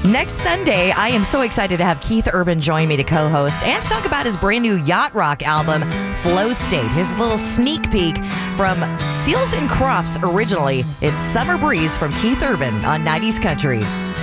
Next Sunday, I am so excited to have Keith Urban join me to co-host and to talk about his brand new yacht rock album, Flow State. Here's a little sneak peek from Seals and Crofts originally. It's Summer Breeze from Keith Urban on 90s Country.